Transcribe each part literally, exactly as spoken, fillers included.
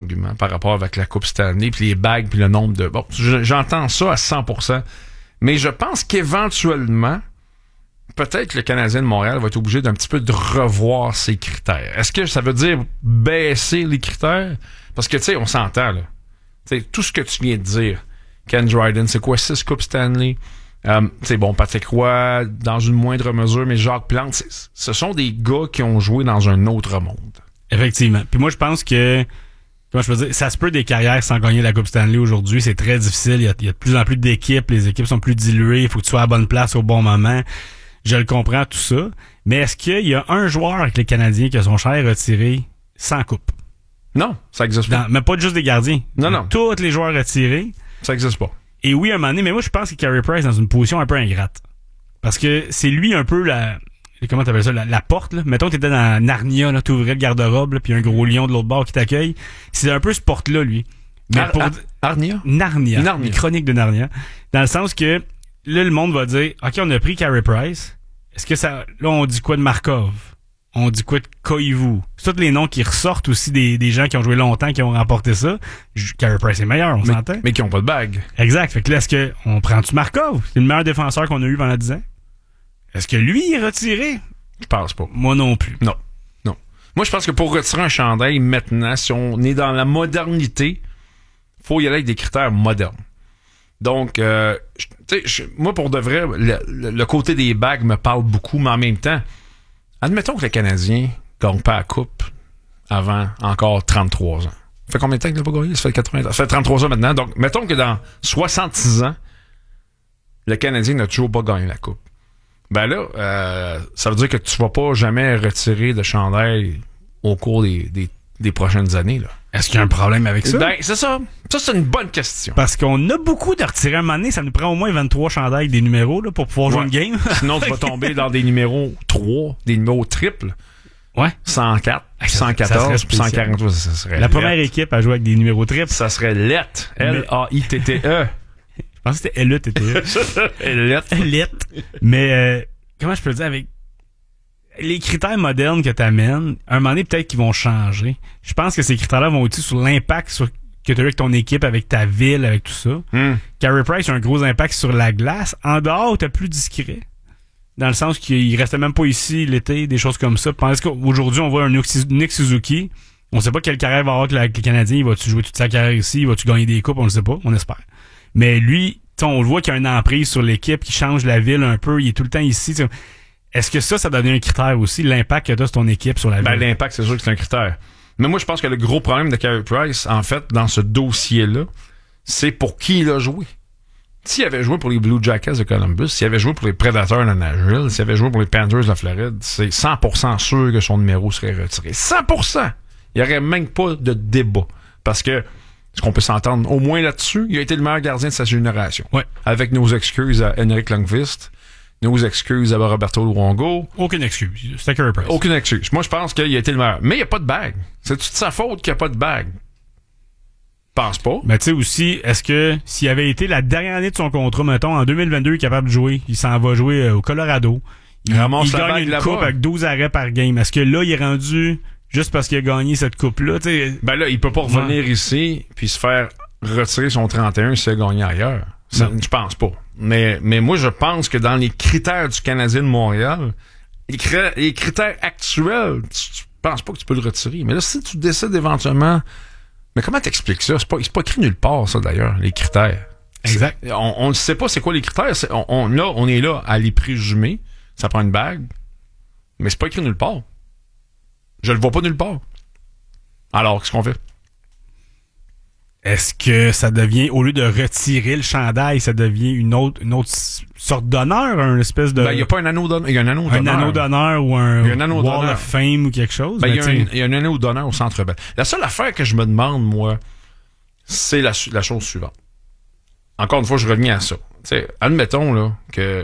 argument par rapport avec la Coupe Stanley, puis les bagues, puis le nombre de... Bon, j'entends ça à cent pour cent, mais je pense qu'éventuellement, peut-être que le Canadien de Montréal va être obligé d'un petit peu de revoir ses critères. Est-ce que ça veut dire baisser les critères? Parce que, tu sais, on s'entend, là. Tu sais, tout ce que tu viens de dire, Ken Dryden, c'est quoi, six Coupes Stanley? Euh, c'est bon, Patrick Roy, dans une moindre mesure, mais Jacques Plante, ce sont des gars qui ont joué dans un autre monde. Effectivement. Puis moi, je pense que, comment je peux dire, ça se peut des carrières sans gagner la Coupe Stanley aujourd'hui. C'est très difficile. Il y a, il y a de plus en plus d'équipes. Les équipes sont plus diluées. Il faut que tu sois à la bonne place au bon moment. Je le comprends, tout ça. Mais est-ce qu'il y a un joueur avec les Canadiens qui a son cher retiré sans coupe? Non, ça existe pas. Dans, mais pas juste des gardiens. Non, non. Tous les joueurs retirés. Ça existe pas. Et oui, à un moment donné, mais moi, je pense que Carey Price est dans une position un peu ingrate. Parce que c'est lui un peu la... Comment t'appelles ça? La, la porte, là. Mettons que t'étais dans Narnia, là, t'ouvrais le garde-robe, là, puis un gros lion de l'autre bord qui t'accueille. C'est un peu ce porte-là, lui. Mais Ar- pour... Ar- Arnia? Narnia. Narnia. Les chroniques de Narnia. Dans le sens que, là, le monde va dire, OK, on a pris Carey Price. Est-ce que ça... Là, on dit quoi de Markov? On dit quoi de Koivu? C'est tous les noms qui ressortent aussi des, des gens qui ont joué longtemps, qui ont remporté ça. Carey Price est meilleur, on mais, s'entend? Mais qui ont pas de bague. Exact. Fait que là, est-ce que on prend-tu Markov? C'est le meilleur défenseur qu'on a eu pendant dix ans. Est-ce que lui il est retiré? Je pense pas. Moi non plus. Non. Non. Moi, je pense que pour retirer un chandail maintenant, si on est dans la modernité, faut y aller avec des critères modernes. Donc, euh, tu sais, moi, pour de vrai, le, le, le côté des bagues me parle beaucoup, mais en même temps, admettons que le Canadien gagne pas la coupe avant encore trente-trois ans. Ça fait combien de temps qu'il n'a pas gagné? Ça fait quatre-vingts ans. Ça fait trente-trois ans maintenant. Donc, mettons que dans soixante-six ans, le Canadien n'a toujours pas gagné la coupe. Ben là, euh, ça veut dire que tu vas pas jamais retirer de chandail au cours des, des, des prochaines années, là. Est-ce qu'il y a un problème avec ça? Ben, c'est ça. Ça, c'est une bonne question. Parce qu'on a beaucoup de retirés à un moment donné. Ça nous prend au moins vingt-trois chandails avec des numéros là, pour pouvoir jouer Ouais. une game. Sinon, tu vas tomber dans des numéros trois, des numéros triples. Ouais. cent quatre, Ça- ça cent quatorze, serait puis cent spécial. quarante-trois. Ça serait La première lettre. équipe à jouer avec des numéros triples. Ça serait lettre. L A I T T E. Je pense que c'était L E T T E. lettre. Lettre. Mais, euh, comment je peux le dire avec les critères modernes que tu amènes, à un moment donné, peut-être qu'ils vont changer. Je pense que ces critères-là vont aussi sur l'impact sur, que tu as eu avec ton équipe, avec ta ville, avec tout ça. Mm. Carey Price a un gros impact sur la glace. En dehors, tu plus discret. Dans le sens qu'il restait même pas ici l'été, des choses comme ça. Parce qu'aujourd'hui, on voit un Nick Suzuki. On sait pas quelle carrière va avoir avec, la, avec les Canadiens. Il va-tu jouer toute sa carrière ici? Il va-tu gagner des coupes? On le sait pas. On espère. Mais lui, on le voit qu'il y a une emprise sur l'équipe, qui change la ville un peu. Il est tout le temps ici. T'sais. Est-ce que ça, ça devient un critère aussi, l'impact que tu as sur ton équipe sur la Ben, ville? l'impact, c'est sûr que c'est un critère. Mais moi, je pense que le gros problème de Carey Price, en fait, dans ce dossier-là, c'est pour qui il a joué. S'il avait joué pour les Blue Jackets de Columbus, s'il avait joué pour les Predators de Nashville, s'il avait joué pour les Panthers de la Floride, c'est cent pour cent sûr que son numéro serait retiré. cent pour cent! Il n'y aurait même pas de débat. Parce que, est-ce qu'on peut s'entendre au moins là-dessus? Il a été le meilleur gardien de sa génération. Ouais. Avec nos excuses à Henrik Lundqvist, nos excuses à Roberto Luongo. Aucune excuse. C'était Carey Price. Aucune excuse. Moi, je pense qu'il a été le meilleur. Mais il n'y a pas de bague. C'est toute sa faute qu'il n'y a pas de bague. Pense pas. Mais tu sais aussi, est-ce que s'il avait été la dernière année de son contrat, mettons, en deux mille vingt-deux, il est capable de jouer, il s'en va jouer euh, au Colorado. Il, ramasse il la gagne bague une là-bas. coupe avec douze arrêts par game. Est-ce que là, il est rendu juste parce qu'il a gagné cette coupe-là? T'sais, Ben là, il peut pas revenir ouais. ici puis se faire retirer son trente et un s'il a gagné ailleurs. Ça, je pense pas. Mais, mais moi, je pense que dans les critères du Canadien de Montréal, les, cri- les critères actuels, tu, tu penses pas que tu peux le retirer. Mais là, si tu décides éventuellement... Mais comment t'expliques ça? C'est pas, c'est pas écrit nulle part, ça, d'ailleurs, les critères. Exact. C'est- On ne sait pas c'est quoi les critères. C'est- on, on, là, on est là à les présumer. Ça prend une bague. Mais c'est pas écrit nulle part. Je le vois pas nulle part. Alors, qu'est-ce qu'on fait? Est-ce que ça devient, au lieu de retirer le chandail, ça devient une autre, une autre sorte d'honneur, une espèce de... Ben, il n'y a pas un anneau d'honneur. Il y a un anneau un d'honneur. anneau d'honneur ou un, Il y a un anneau Wall d'honneur. of Fame ou quelque chose? Ben, il y, Mais a un- t'sais, il y a un anneau d'honneur au Centre Bell. La seule affaire que je me demande, moi, c'est la, su- la chose suivante. Encore une fois, je reviens à ça. T'sais, admettons là que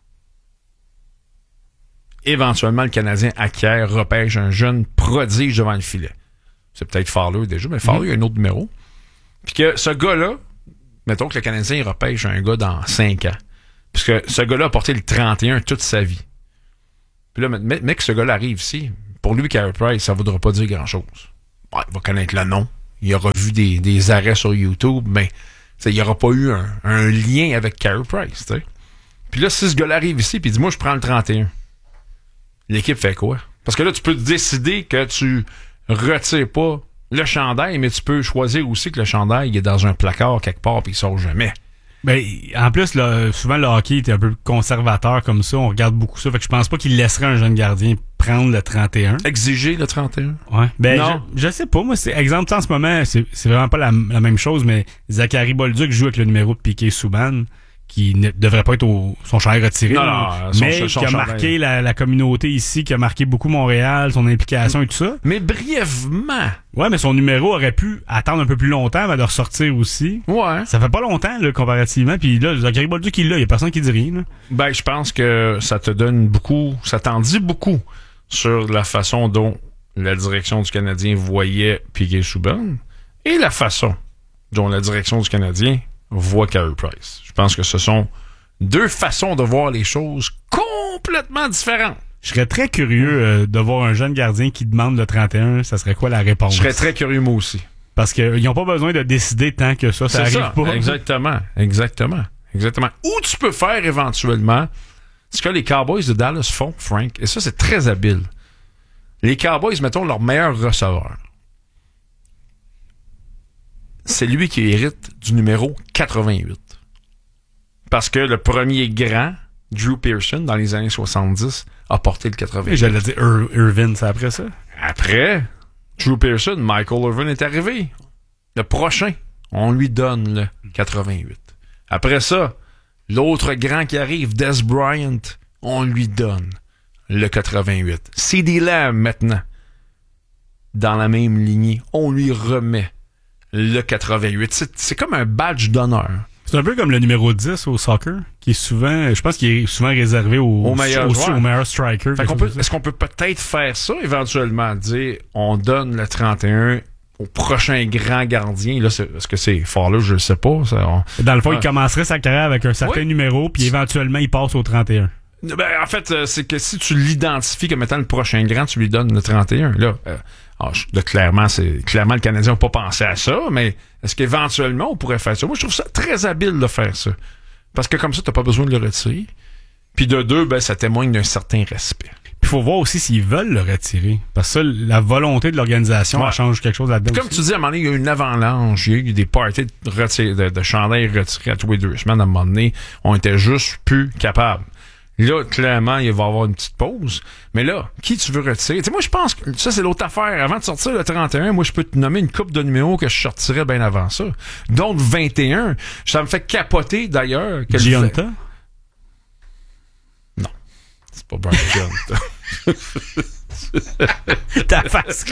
éventuellement le Canadien acquiert, repêche un jeune prodige devant le filet. C'est peut-être Fowler déjà, mais Fowler, Mm-hmm. il y a un autre numéro. Puis que ce gars-là, mettons que le Canadien il repêche un gars dans cinq ans. Puisque ce gars-là a porté le trente et un toute sa vie. Puis là, mais, mais que ce gars-là arrive ici, pour lui, Carey Price, ça ne voudra pas dire grand-chose. Ouais, il va connaître le nom. il aura vu des, des arrêts sur YouTube, mais il n'y aura pas eu un, un lien avec Carey Price. T'sais. Puis là, si ce gars-là arrive ici et dit « Moi, je prends le trente et un », l'équipe fait quoi? Parce que là, tu peux décider que tu retires pas le chandail, mais tu peux choisir aussi que le chandail il est dans un placard quelque part et il sort jamais. Ben, en plus, là, souvent, le hockey est un peu conservateur comme ça. On regarde beaucoup ça. Fait que je pense pas qu'il laisserait un jeune gardien prendre le trente et un. Exiger le trente et un? Ouais. Ben, non. Je, je sais pas. Moi, c'est, exemple, en ce moment, c'est, c'est vraiment pas la, la même chose, mais Zachary Bolduc joue avec le numéro de Piquet Souban, qui ne devrait pas être au, son chandail retiré. Non, non, son, mais son qui a chandail. marqué la, la communauté ici, qui a marqué beaucoup Montréal, son implication et tout ça. Mais brièvement. Ouais, mais son numéro aurait pu attendre un peu plus longtemps avant de ressortir aussi. Ouais. Ça fait pas longtemps, là, comparativement. Puis là, Zachary Bolduc, il est là. Il y a personne qui dit rien, là. Ben, je pense que ça te donne beaucoup, ça t'en dit beaucoup sur la façon dont la direction du Canadien voyait Piquet Souban et la façon dont la direction du Canadien voit Carey Price. Je pense que ce sont deux façons de voir les choses complètement différentes. Je serais très curieux euh, de voir un jeune gardien qui demande le trente et un. Ça serait quoi la réponse? Je serais très curieux, moi aussi. Parce qu'ils n'ont pas besoin de décider tant que ça, ça C'est arrive ça, pas. Exactement, exactement, exactement. Ou tu peux faire éventuellement ce que les Cowboys de Dallas font, Frank, et ça, c'est très habile. Les Cowboys, mettons, leur meilleur receveur. C'est lui qui hérite du numéro quatre-vingt-huit. Parce que le premier grand, Drew Pearson, dans les années soixante-dix, a porté le quatre-vingt-huit. J'allais dire Ir- Irvin, c'est après ça? Après, Drew Pearson, Michael Irvin est arrivé. Le prochain, on lui donne le quatre-vingt-huit. Après ça, l'autre grand qui arrive, Des Bryant, on lui donne le quatre-vingt-huit. C D Lamb, maintenant, dans la même lignée, on lui remet le quatre-vingt-huit. C'est, c'est comme un badge d'honneur. C'est un peu comme le numéro dix au soccer, qui est souvent, je pense qu'il est souvent réservé au, Au meilleur aussi joueur. au meilleur striker. Fait qu'on peut, est-ce qu'on peut peut-être faire ça éventuellement, dire on donne le trente et un au prochain grand gardien. Là, c'est, est-ce que c'est fort là, je ne sais pas. Ça, on... Dans le fond, ah. il commencerait sa carrière avec un certain oui. numéro, puis éventuellement, il passe au trente et un. Ben, en fait, euh, c'est que si tu l'identifies comme étant le prochain grand, tu lui donnes le trente et un. Là, euh, alors, je, là clairement, c'est clairement le Canadien n'a pas pensé à ça, mais est-ce qu'éventuellement on pourrait faire ça? Moi, je trouve ça très habile de faire ça. Parce que comme ça, t'as pas besoin de le retirer. Puis de deux, ben, ça témoigne d'un certain respect. Il faut voir aussi s'ils veulent le retirer. Parce que ça, la volonté de l'organisation, Ouais. elle change quelque chose là-dedans. Comme aussi. tu dis, à un moment donné, il y a eu une avalanche, il y a eu des parties de, retir- de, de chandails retirés à tous les deux semaines. À un moment donné, on était juste plus capables. Là, clairement, il va y avoir une petite pause. Mais là, qui tu veux retirer? Tu sais, moi, je pense que ça, c'est l'autre affaire. Avant de sortir le trente et un, moi, je peux te nommer une coupe de numéros que je sortirais bien avant ça. Donc, vingt et un, ça me fait capoter, d'ailleurs. que le Giunta? fait- Non. C'est pas Brian Giunta. Ta face.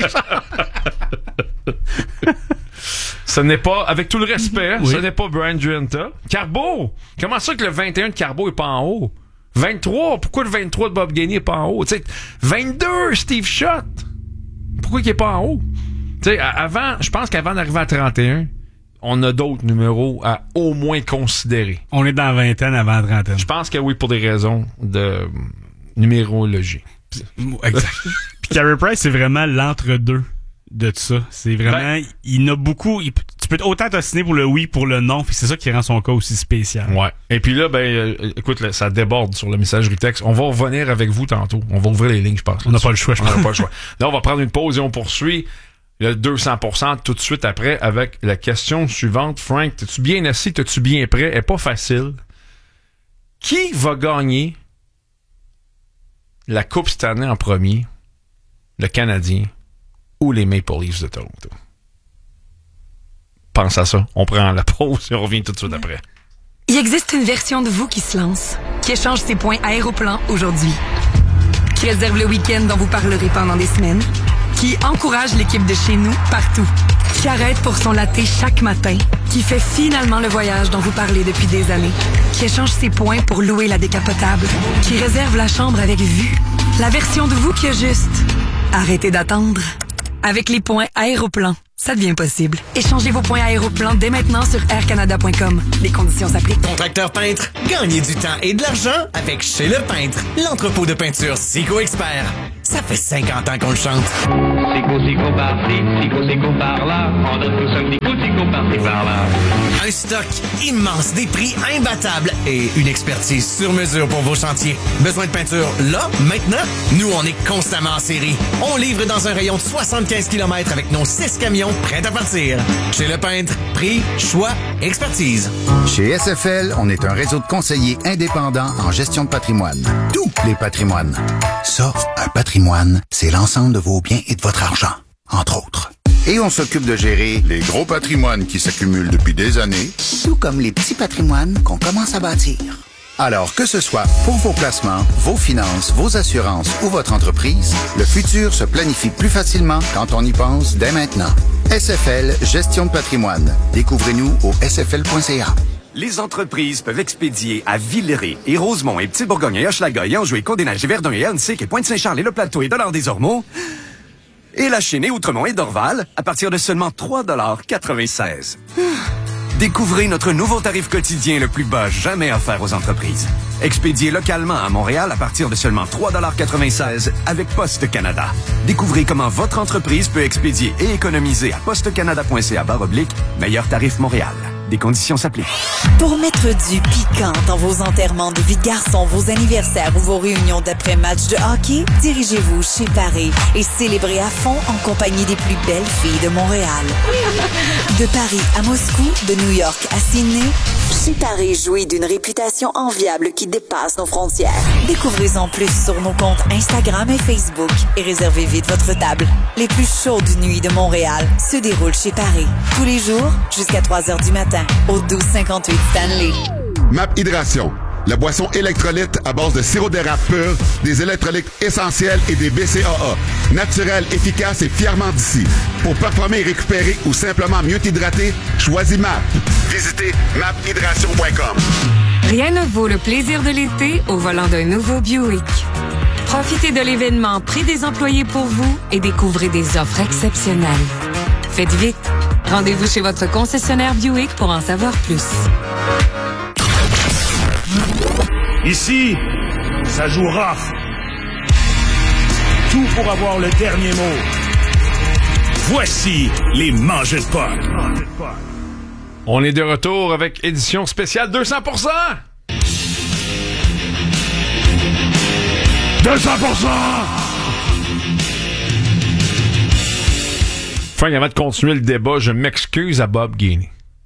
Ce n'est pas, avec tout le respect, Oui. ce n'est pas Brian Giunta. Carbo! Comment ça que le vingt et un de Carbo est pas en haut? vingt-trois, pourquoi le vingt-trois de Bob Gainey est pas en haut? Tu sais, vingt-deux, Steve Schott! Pourquoi il est pas en haut? Tu sais, avant, je pense qu'avant d'arriver à trente et un, on a d'autres numéros à au moins considérer. On est dans la vingtaine avant la trentaine. Je pense que oui, pour des raisons de numérologie. Exact. Puis Carey Price, c'est vraiment l'entre-deux de tout ça. C'est vraiment, Ben- il n'a beaucoup, il- tu peux autant t'ostiner pour le oui, pour le non, puis c'est ça qui rend son cas aussi spécial. Ouais. Et puis là, ben, euh, écoute, là, ça déborde sur le messagerie texte. On va revenir avec vous tantôt. On va ouvrir les lignes, je pense. On n'a pas le choix, je On n'a pense. pas le choix. Là, on va prendre une pause et on poursuit le deux cents pour cent tout de suite après avec la question suivante. Frank, t'es-tu bien assis? T'es-tu bien prêt? Elle est pas facile. Qui va gagner la Coupe cette année en premier? Le Canadien ou les Maple Leafs de Toronto? Pense à ça. On prend la pause et on revient tout de suite après. Il existe une version de vous qui se lance, qui échange ses points Aéroplan aujourd'hui, qui réserve le week-end dont vous parlerez pendant des semaines, qui encourage l'équipe de chez nous partout, qui arrête pour son latte chaque matin, qui fait finalement le voyage dont vous parlez depuis des années, qui échange ses points pour louer la décapotable, qui réserve la chambre avec vue. La version de vous qui a juste arrêtez d'attendre. Avec les points Aéroplan. ça devient possible. Échangez vos points Aéroplan dès maintenant sur air canada point com. Les conditions s'appliquent. Contracteur peintre, gagnez du temps et de l'argent avec Chez Le Peintre, l'entrepôt de peinture Sico Expert. Ça fait cinquante ans qu'on le chante. Sico, sico, par-ci, sico, sico, par-là. On donne tous un petit coup, sico, par-ci, par-là. Un stock immense, des prix imbattables et une expertise sur mesure pour vos chantiers. Besoin de peinture là, maintenant? Nous, on est constamment en série. On livre dans un rayon de soixante-quinze kilomètres avec nos six camions prêts à partir. Chez Le Peintre, prix, choix, expertise. Chez S F L, on est un réseau de conseillers indépendants en gestion de patrimoine. Tous les patrimoines. Ça, un patrimoine, c'est l'ensemble de vos biens et de votre argent, entre autres. Et on s'occupe de gérer les gros patrimoines qui s'accumulent depuis des années, tout comme les petits patrimoines qu'on commence à bâtir. Alors, que ce soit pour vos placements, vos finances, vos assurances ou votre entreprise, le futur se planifie plus facilement quand on y pense dès maintenant. S F L, gestion de patrimoine. Découvrez-nous au s f l point c a. Les entreprises peuvent expédier à Villeray et Rosemont et Petit-Bourgogne et Hochelaga et Anjou et Côte-des-Neiges et Verdun et Annecy et Pointe-Saint-Charles et Le Plateau et Dollard-des-Ormeaux et La Chênaie, Outremont et Dorval à partir de seulement trois dollars quatre-vingt-seize. Découvrez notre nouveau tarif quotidien le plus bas jamais offert aux entreprises. Expédié localement à Montréal à partir de seulement trois dollars quatre-vingt-seize avec Poste Canada. Découvrez comment votre entreprise peut expédier et économiser à postecanada point c a barre oblique meilleur tarif Montréal. Des conditions s'appliquent. Pour mettre du piquant dans vos enterrements de vie de garçon, vos anniversaires ou vos réunions d'après-match de hockey, dirigez-vous chez Paris et célébrez à fond en compagnie des plus belles filles de Montréal. De Paris à Moscou, de New York à Sydney, Chez Paris jouit d'une réputation enviable qui dépasse nos frontières. Découvrez-en plus sur nos comptes Instagram et Facebook et réservez vite votre table. Les plus chaudes nuits de Montréal se déroulent chez Paris. Tous les jours, jusqu'à trois heures du matin. Au douze cinquante-huit Stanley. Map Hydration, la boisson électrolyte à base de sirop d'érable pur, des électrolytes essentiels et des B C A A. Naturel, efficace et fièrement d'ici. Pour performer et récupérer ou simplement mieux t'hydrater, choisis Map. Visitez map hydration point com. Rien ne vaut le plaisir de l'été au volant d'un nouveau Buick. Profitez de l'événement Prix des employés pour vous et découvrez des offres exceptionnelles. Faites vite. Rendez-vous chez votre concessionnaire Buick pour en savoir plus. Ici, ça joue raf. Tout pour avoir le dernier mot. Voici les mangeurs de potes. On est de retour avec édition spéciale deux cents pour cent. deux cents pour cent! Enfin, avant de continuer le débat, je m'excuse à Bob Gainey.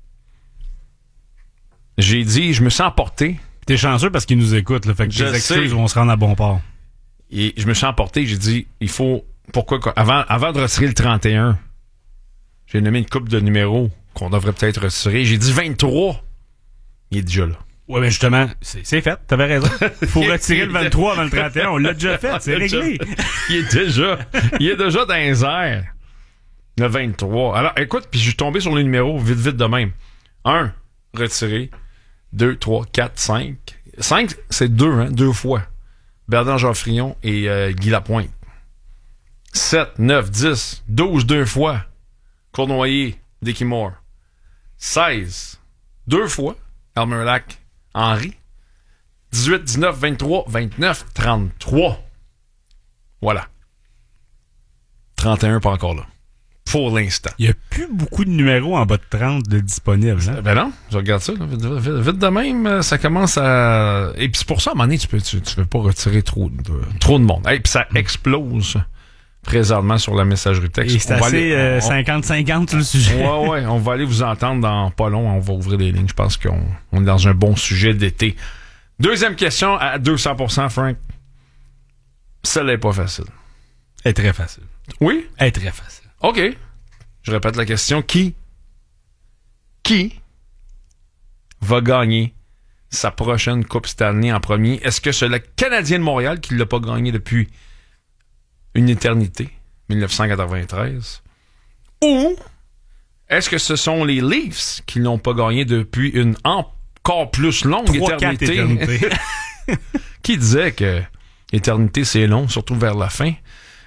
J'ai dit, je me sens emporté. T'es chanceux parce qu'il nous écoute, là, fait que je tes excuses sais. vont se rendre à bon port. Et je me suis emporté, j'ai dit, il faut... Pourquoi? Avant, avant de retirer le trente et un, j'ai nommé une couple de numéros qu'on devrait peut-être retirer. J'ai dit vingt-trois. Il est déjà là. Ouais, mais justement, c'est, c'est fait. T'avais raison. Faut retirer le vingt-trois avant le trente et un. On l'a déjà fait. C'est réglé. Il est déjà, il est déjà dans les airs. Le vingt-trois. Alors, écoute, puis je suis tombé sur les numéros vite, vite de même. un, retiré. deux, trois, quatre, cinq. cinq, c'est deux, hein, deux fois. Bernard Geoffrion et euh, Guy Lapointe. sept, neuf, dix, douze, deux fois. Cournoyer, Dickie Moore. seize, deux fois. Almerlac, Henry. dix-huit, dix-neuf, vingt-trois, vingt-neuf, trente-trois. Voilà. trente et un, pas encore là. Pour l'instant. Il n'y a plus beaucoup de numéros en bas de trente de disponibles. Hein? Ben non, je regarde ça. Là, vite, vite, vite de même, ça commence à... Et puis c'est pour ça, à un moment donné, tu peux, tu, tu veux pas retirer trop de, trop de monde. Et puis ça explose présentement sur la messagerie texte. Et c'est assez euh, cinquante cinquante sur le sujet. Ouais, ouais, on va aller vous entendre dans pas long. On va ouvrir les lignes. Je pense qu'on on est dans un bon sujet d'été. Deuxième question à deux cents pour cent, Frank. Celle-là est pas facile. Elle est très facile. Oui? Elle est très facile. OK. Je répète la question. Qui? Qui va gagner sa prochaine Coupe Stanley en premier? Est-ce que c'est le Canadien de Montréal qui ne l'a pas gagné depuis une éternité, dix-neuf cent quatre-vingt-treize? Ou est-ce que ce sont les Leafs qui n'ont pas gagné depuis une encore plus longue trois, éternité? Qui disait que l'éternité, c'est long, surtout vers la fin?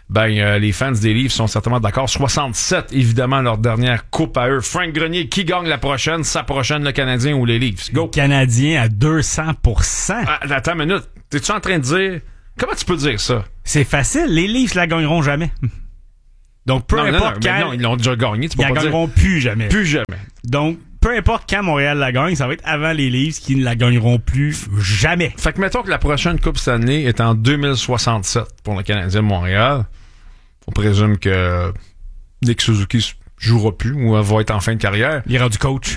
ben euh, les fans des Leafs sont certainement d'accord. soixante-sept, évidemment, leur dernière coupe à eux. Frank Grenier, qui gagne la prochaine? Sa prochaine, le Canadien ou les Leafs? Go! Le Canadien à deux cents pour cent. Ah, attends une minute. T'es-tu en train de dire... Comment tu peux dire ça? C'est facile. Les Leafs la gagneront jamais. Donc, peu non, importe non, non, quand... non, ils l'ont déjà gagné. Tu peux ils pas la dire... gagneront plus jamais. Plus jamais. Donc, peu importe quand Montréal la gagne, ça va être avant les Leafs qui ne la gagneront plus jamais. Fait que mettons que la prochaine Coupe Stanley est en deux mille soixante-sept pour le Canadien de Montréal. On présume que Nick Suzuki jouera plus ou va être en fin de carrière. Il ira du coach.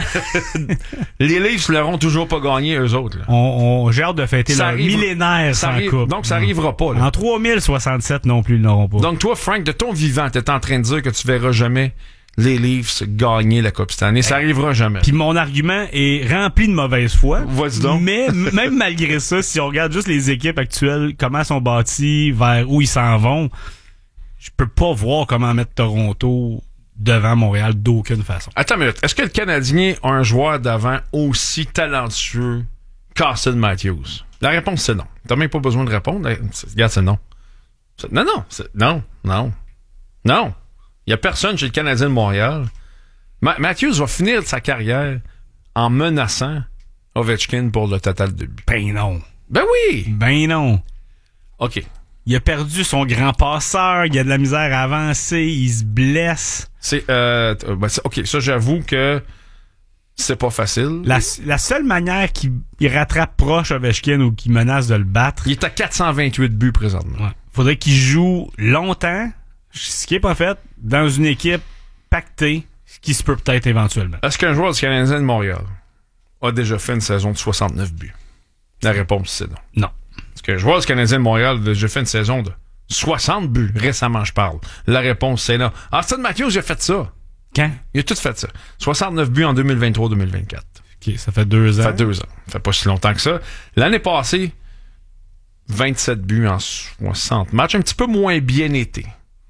Les Leafs ne l'auront toujours pas gagné, eux autres. Là. On, on j'ai hâte de fêter ça leur arrive, millénaire ça sans arrive, coupe. Donc, ça arrivera pas. Là. En trois mille soixante-sept non plus, ils n'auront pas. Donc, toi, Frank, de ton vivant, t'es en train de dire que tu verras jamais les Leafs gagner la Coupe Stanley. Ça arrivera jamais. Puis mon argument est rempli de mauvaise foi. Vas-y donc. Mais m- même malgré ça, si on regarde juste les équipes actuelles, comment elles sont bâties, vers où ils s'en vont, je peux pas voir comment mettre Toronto devant Montréal d'aucune façon. Attends une minute. Est-ce que le Canadien a un joueur d'avant aussi talentueux qu'Austin Matthews? La réponse, c'est non. T'as même pas besoin de répondre. Regarde, c'est non. C'est... Non, non. C'est... Non, non. Non. Il y a personne chez le Canadien de Montréal. Ma- Matthews va finir sa carrière en menaçant Ovechkin pour le total de buts. Ben non. Ben oui! Ben non. OK. Il a perdu son grand passeur, il a de la misère à avancer, il se blesse. C'est, euh, ben c'est OK, ça, j'avoue que c'est pas facile. La, la seule manière qu'il il rattrape proche Ovechkin ou qu'il menace de le battre... Il est à quatre cent vingt-huit buts présentement. Ouais. Faudrait qu'il joue longtemps, ce qui est pas fait, dans une équipe pactée, ce qui se peut peut-être éventuellement. Est-ce qu'un joueur du Canadien de Montréal a déjà fait une saison de soixante-neuf buts? La réponse, c'est non. Non. Est-ce qu'un joueur du Canadien de Montréal a déjà fait une saison de soixante buts? Récemment, je parle. La réponse, c'est non. Austin Matthews, il a fait ça. Quand? Il a tout fait ça. soixante-neuf buts en deux mille vingt-trois deux mille vingt-quatre. OK, ça fait deux ans. Ça fait deux ans. Ça fait pas si longtemps que ça. L'année passée, vingt-sept buts en soixante matchs. Un petit peu moins bien été.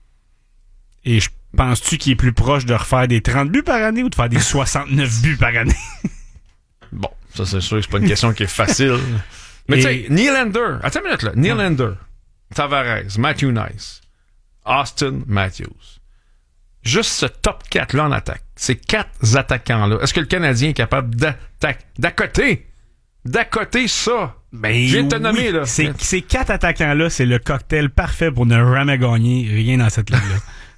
Et je penses-tu qu'il est plus proche de refaire des trente buts par année ou de faire des soixante-neuf buts par année? Bon, ça c'est sûr que c'est pas une question qui est facile. Mais Et... tu sais, Nylander, attends une minute là. Nylander, Tavares, Matthew Nice, Austin Matthews. Juste ce top quatre-là en attaque. Ces quatre attaquants-là. Est-ce que le Canadien est capable d'attaquer, d'accoter, d'accoter ça? Ben, je viens de te oui. nommer, là. Ces, ces quatre attaquants-là, c'est le cocktail parfait pour ne jamais gagner rien dans cette ligue-là.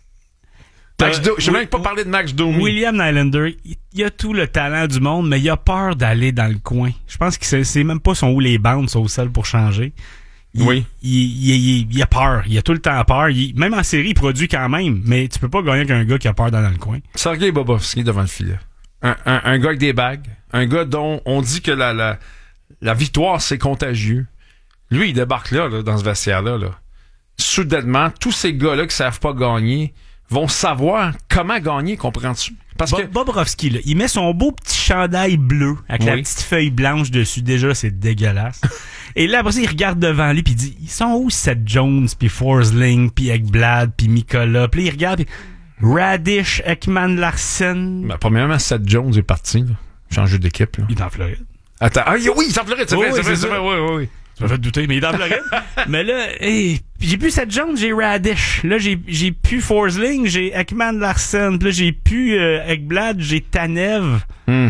Max Do- je n'ai même pas parlé de Max Domi. William Nylander, il, il a tout le talent du monde, mais il a peur d'aller dans le coin. Je pense que c'est, c'est même pas son où les bandes sont au sol pour changer. Il, oui. Il, il, il, il a peur. Il a tout le temps peur. Il, même en série, il produit quand même, mais tu peux pas gagner avec un gars qui a peur d'aller dans le coin. Sergei Bobrovski devant le filet. Un, un, un gars avec des bagues. Un gars dont on dit que la, la, la victoire, c'est contagieux. Lui, il débarque là, là dans ce vestiaire-là. Là. Soudainement, tous ces gars-là qui savent pas gagner vont savoir comment gagner, comprends-tu? Parce Bo- que Bobrovski, là, il met son beau petit chandail bleu avec oui. la petite feuille blanche dessus. Déjà, c'est dégueulasse. Et là, après ça, il regarde devant lui puis il dit, ils sont où Seth Jones, puis Forsling, puis Ekblad, puis Mikola? Puis là, il regarde, pis Radish, Ekman Larsen. ben, premièrement, Seth Jones est parti. Là. Changé d'équipe. Là. Il est en Floride. Attends, ah oui, il est en Floride, c'est Oh, vrai, oui, c'est vrai, c'est c'est ça. vrai, oui, oui, oui. Ça m'a fait douter, mais il est en Floride. Mais là, hey, j'ai plus Seth Jones, j'ai Radish. Là, j'ai, j'ai plus Forsling, j'ai Ekman Larsen. Puis là, j'ai plus euh, Ekblad, j'ai Tanev. Hmm.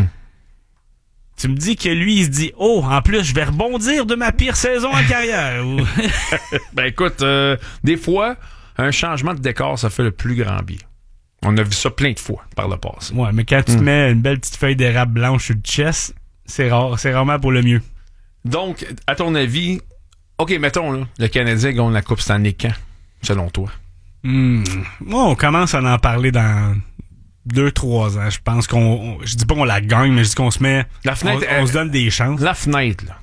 Tu me dis que lui, il se dit, oh, en plus, je vais rebondir de ma pire saison en carrière. Ben écoute, euh, des fois, un changement de décor, ça fait le plus grand bien. On a vu ça plein de fois par le passé. Ouais, mais quand tu te mets une belle petite feuille d'érable blanche sur le chest, c'est rare, c'est rarement pour le mieux. Donc, à ton avis, OK, mettons, là, le Canadien gagne la Coupe Stanley quand, selon toi? Hmm. Moi, on commence à en parler dans deux, trois ans. Je pense qu'on... on- je dis pas qu'on la gagne, mais je dis qu'on se met... La fenêtre, on, on euh, se donne des chances. La fenêtre, là.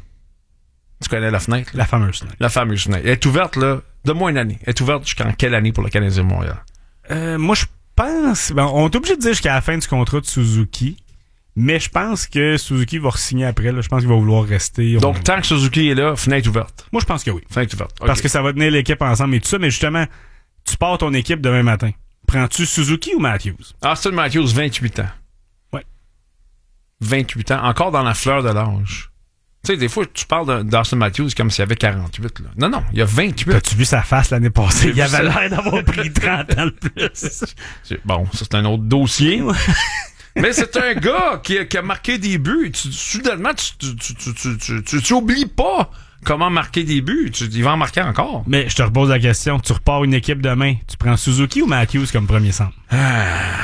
Tu connais la fenêtre? Là? La fameuse fenêtre. La fameuse fenêtre. Elle est ouverte, là, de moins une année. Elle est ouverte jusqu'en quelle année pour le Canadien de Montréal? Euh, moi, je pense... Ben, on est obligé de dire jusqu'à la fin du contrat de Suzuki. Mais je pense que Suzuki va re-signer après. Là. Je pense qu'il va vouloir rester. Donc, On- tant que Suzuki est là, fenêtre ouverte. Moi, je pense que oui. Fenêtre ouverte. OK. Parce que ça va tenir l'équipe ensemble et tout ça. Mais justement, tu pars ton équipe demain matin. Prends-tu Suzuki ou Matthews? Austin Matthews, vingt-huit ans. Ouais. vingt-huit ans. Encore dans la fleur de l'âge. Tu sais, des fois, tu parles d'Austin Matthews comme s'il y avait quarante-huit. Là. Non, non, il y a vingt-huit. T'as-tu vu sa face l'année passée? Il avait ça. l'air d'avoir pris trente ans de plus. C'est, bon, ça, c'est un autre dossier. Mais c'est un gars qui a, qui a marqué des buts. Tu, soudainement, tu, tu, tu, tu, tu, tu, tu, tu oublies pas comment marquer des buts. Tu, il va en marquer encore. Mais je te repose la question. Tu repars une équipe demain. Tu prends Suzuki ou Matthews comme premier centre? Ah.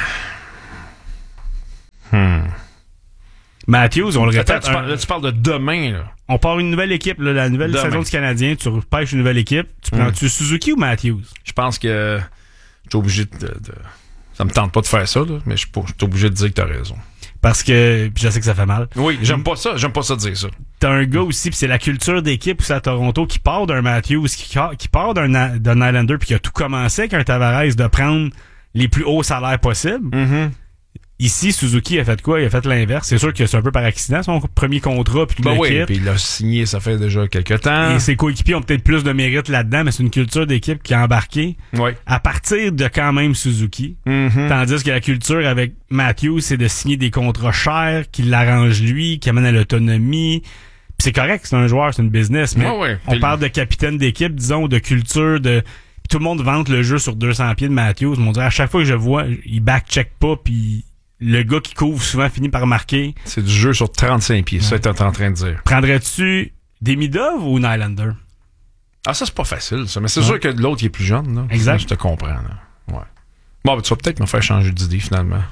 Hmm. Matthews, on le répète. Attends, tu, parles, là, tu parles de demain, là. On part une nouvelle équipe, là, la nouvelle demain. saison du Canadien. Tu repêches une nouvelle équipe. Tu prends-tu hmm. Suzuki ou Matthews? Je pense que je suis obligé de, de... Ça me tente pas de faire ça, là, mais je suis obligé de dire que t'as raison. Parce que, puis je sais que ça fait mal. Oui, j'aime pas ça, j'aime pas ça dire ça. T'as un gars aussi, puis c'est la culture d'équipe aussi à Toronto qui part d'un Matthews, qui, qui part d'un, d'un Nylander, puis qui a tout commencé avec un Tavares de prendre les plus hauts salaires possibles. Mm-hmm. Ici, Suzuki a fait quoi? Il a fait l'inverse. C'est sûr que c'est un peu par accident, son premier contrat, puis tout ben le oui, kit. puis il l'a signé, ça fait déjà quelques temps. Et ses coéquipiers ont peut-être plus de mérite là-dedans, mais c'est une culture d'équipe qui a embarqué oui. à partir de quand même Suzuki. Mm-hmm. Tandis que la culture avec Matthews, c'est de signer des contrats chers, qui l'arrangent lui, qui amènent à l'autonomie. Puis c'est correct, c'est un joueur, c'est une business, mais ouais, ouais. on puis parle de capitaine d'équipe, disons, de culture, de... Puis tout le monde vante le jeu sur deux cents pieds de Matthews. On dirait à chaque fois que je vois, il back-check pas, puis le gars qui couvre souvent finit par marquer. C'est du jeu sur trente-cinq pieds, ouais. Ça, t'es en train de dire. Prendrais-tu Demidov ou Nylander? Ah, ça, c'est pas facile, ça. Mais c'est ouais. sûr que l'autre, il est plus jeune, là. Exact. Ça, je te comprends, là. Ouais. Bon, ben, tu vas peut-être me faire changer d'idée, finalement.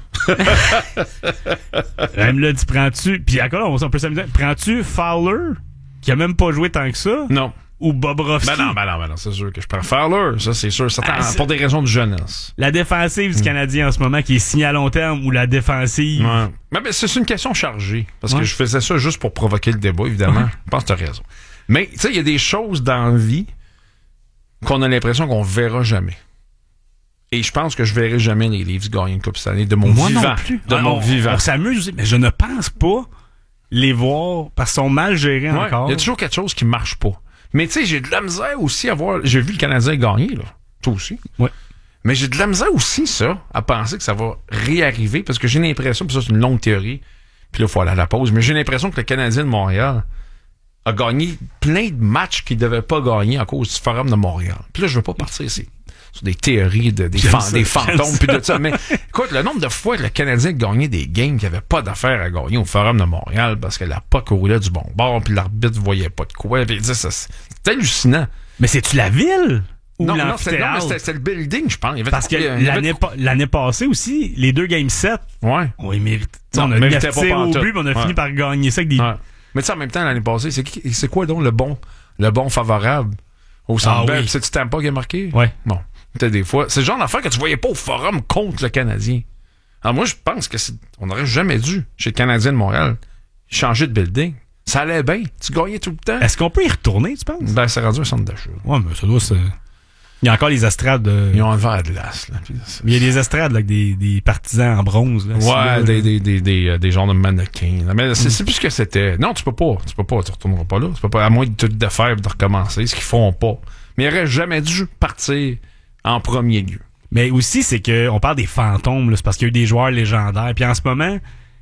Même là, tu prends-tu... Puis encore, on peut s'amuser. Prends-tu Fowler, qui a même pas joué tant que ça? Non. Ou Bobrovski? Ben non, ben non, ben non, c'est sûr que je prends Fowler, ça c'est sûr, certain, ah, pour des raisons de jeunesse. La défensive du Canadien en ce moment qui est signée à long terme ou la défensive... Ouais. Mais ben, c'est une question chargée, parce ouais. que je faisais ça juste pour provoquer le débat, évidemment. Ouais. Je pense que t'as raison. Mais, tu sais, il y a des choses dans la vie qu'on a l'impression qu'on verra jamais. Et je pense que je verrai jamais les Leafs gagner une coupe cette année de mon Moi vivant. Non plus. De ah, mon on, vivant. On s'amuse aussi, mais je ne pense pas les voir parce qu'ils sont mal gérés ouais, encore. Il y a toujours quelque chose qui marche pas. Mais tu sais, j'ai de la misère aussi à voir... J'ai vu le Canadien gagner, là. Toi aussi. Ouais. Mais j'ai de la misère aussi, ça, à penser que ça va réarriver, parce que j'ai l'impression, puis ça c'est une longue théorie, puis là, il faut aller à la pause, mais j'ai l'impression que le Canadien de Montréal a gagné plein de matchs qu'il ne devait pas gagner à cause du Forum de Montréal. Puis là, je veux pas partir ici sur des théories, de, des, fan, ça, des fantômes, puis de ça. Mais écoute, le nombre de fois que le Canadien a gagné des games qu'il n'avait pas d'affaires à gagner au Forum de Montréal parce que la puck roulait du bon bord, puis l'arbitre ne voyait pas de quoi. Puis, ça, c'est hallucinant. Mais c'est-tu la ville? Ou non, non, c'était, non, c'était, c'était le building, je pense. Il y avait parce que il y avait l'année, pa- l'année passée aussi, les deux Game sept, ouais. on les mérite. Non, on a méritait neuf pas tirs au pantoute. but, mais on a ouais. fini par gagner ça avec des... Ouais. Mais tu sais, en même temps, l'année passée, c'est, qui, c'est quoi donc le bon, le bon favorable au Centre Bell? Ah, oui. C'est-tu Tampa qui a marqué? Ouais. Bon. Peut-être des fois. C'est le genre d'affaire que tu voyais pas au Forum contre le Canadien. Alors moi, je pense que c'est, on n'aurait jamais dû, chez le Canadien de Montréal, changer de building. Ça allait bien. Tu gagnais tout le temps. Est-ce qu'on peut y retourner, tu penses? Ben, c'est rendu un centre d'achat. Ouais, mais ça doit se... Il y a encore les estrades de... Ils ont enlevé à glace, là. Il y a des estrades, là, avec des, des partisans en bronze, là. Ouais, là, des, là. des, des, des, euh, des genres de mannequins. Là. Mais c'est, mm. c'est plus ce que c'était. Non, tu peux pas. Tu peux pas. Tu retourneras pas là. Tu peux pas, à moins de tout défaire et de recommencer, ce qu'ils font pas. Mais ils auraient jamais dû partir en premier lieu. Mais aussi, c'est que on parle des fantômes, là, c'est parce qu'il y a eu des joueurs légendaires. Puis en ce moment,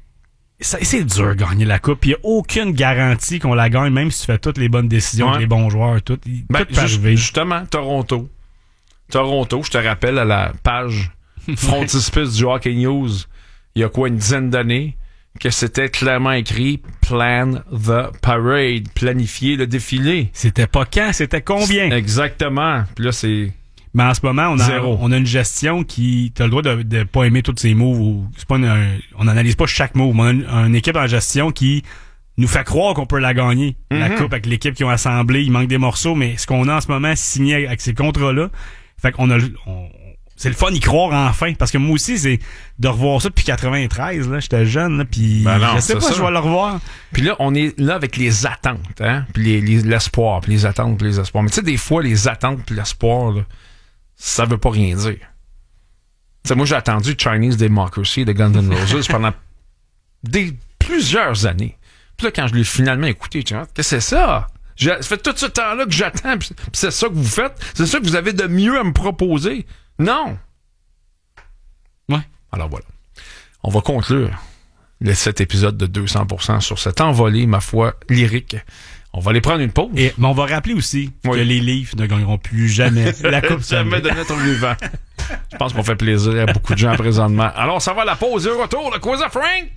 ça, c'est dur de gagner la coupe. Il n'y a aucune garantie qu'on la gagne, même si tu fais toutes les bonnes décisions, ouais. avec les bons joueurs, tout. Ben, tout peut arriver. Justement, Toronto. Toronto, je te rappelle à la page frontispice du Hockey News, il y a quoi, une dizaine d'années, que c'était clairement écrit « Plan the parade », planifier le défilé. C'était pas quand, c'était combien? Exactement. Puis là, c'est... Mais en ce moment, on a, on a une gestion qui... T'as le droit de, de pas aimer tous ces moves. Ou, c'est pas une, on n'analyse pas chaque move. On a une, une équipe en gestion qui nous fait croire qu'on peut la gagner. Mm-hmm. La coupe avec l'équipe qui ont assemblé, il manque des morceaux, mais ce qu'on a en ce moment signé avec ces contrats-là, fait qu'on a... On, c'est le fun d'y croire enfin, parce que moi aussi, c'est de revoir ça depuis quatre-vingt-treize, là, j'étais jeune, là, puis ben je sais pas si je vais le revoir. Puis là, on est là avec les attentes, hein, puis les, les, l'espoir, puis les attentes, puis les espoirs. Mais tu sais, des fois, les attentes puis l'espoir, là, ça veut pas rien dire. Tu sais, moi, j'ai attendu Chinese Democracy de Guns N' Roses pendant des, plusieurs années. Puis là, quand je l'ai finalement écouté, tu vois, qu'est-ce que c'est ça? J'ai, ça fait tout ce temps-là que j'attends, puis c'est ça que vous faites? C'est ça que vous avez de mieux à me proposer? Non! Ouais. Alors voilà. On va conclure le, cet épisode de deux cents pour cent sur cette envolée, ma foi, lyrique. On va aller prendre une pause. Et, mais on va rappeler aussi oui. que les Leafs ne gagneront plus jamais la Coupe Jamais de notre vivant. Je pense qu'on fait plaisir à beaucoup de gens présentement. Alors, ça va la pause et au retour, le quiz à Frank!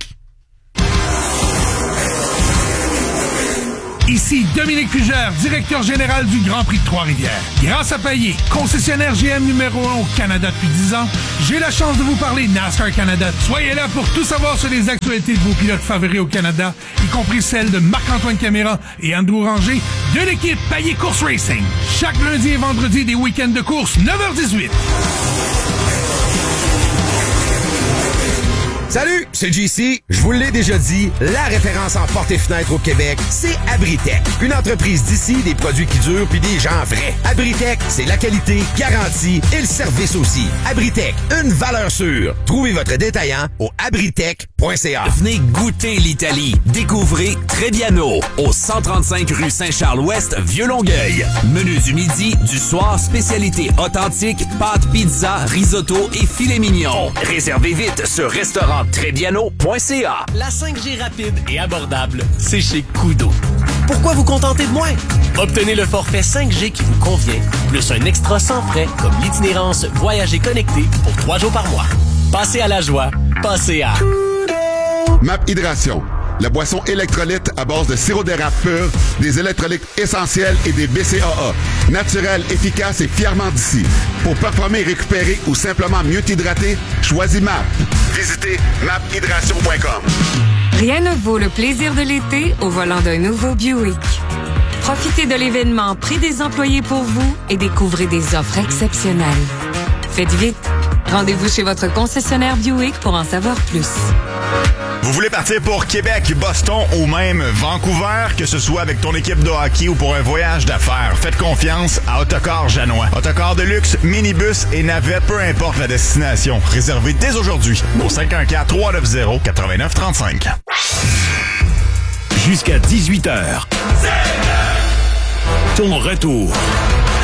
Ici Dominique Fugère, directeur général du Grand Prix de Trois-Rivières. Grâce à Payet, concessionnaire G M numéro un au Canada depuis dix ans, j'ai la chance de vous parler NASCAR Canada. Soyez là pour tout savoir sur les actualités de vos pilotes favoris au Canada, y compris celles de Marc-Antoine Caméra et Andrew Ranger de l'équipe Payet Course Racing. Chaque lundi et vendredi des week-ends de course, neuf heures dix-huit. Salut, c'est J C. Je vous l'ai déjà dit, la référence en portes et fenêtres au Québec, c'est Abritech. Une entreprise d'ici, des produits qui durent puis des gens vrais. Abritech, c'est la qualité, garantie et le service aussi. Abritech, une valeur sûre. Trouvez votre détaillant au abritech point c a. Venez goûter l'Italie. Découvrez Trebbiano au cent trente-cinq rue Saint-Charles-Ouest, Vieux-Longueuil. Menu du midi, du soir, spécialité authentique, pâtes, pizza, risotto et filet mignon. Réservez vite sur restaurant Trebbiano point c a. La cinq G rapide et abordable, c'est chez Koodo. Pourquoi vous contenter de moins? Obtenez le forfait cinq G qui vous convient, plus un extra sans frais comme l'itinérance Voyager connecté pour trois jours par mois. Passez à la joie, passez à Map Hydration, la boisson électrolyte à base de sirop d'érable pur, des électrolytes essentiels et des B C A A. Naturel, efficace et fièrement d'ici. Pour performer, récupérer ou simplement mieux t'hydrater, choisis Map. Visitez map hydration point com. Rien ne vaut le plaisir de l'été au volant d'un nouveau Buick. Profitez de l'événement Prix des employés pour vous et découvrez des offres exceptionnelles. Faites vite. Rendez-vous chez votre concessionnaire Buick pour en savoir plus. Vous voulez partir pour Québec, Boston ou même Vancouver, que ce soit avec ton équipe de hockey ou pour un voyage d'affaires, faites confiance à Autocar Janois. Autocar de luxe, minibus et navette, peu importe la destination. Réservez dès aujourd'hui au cinq un quatre, trois neuf zéro, neuf neuf trois cinq. Jusqu'à dix-huit heures. Ton retour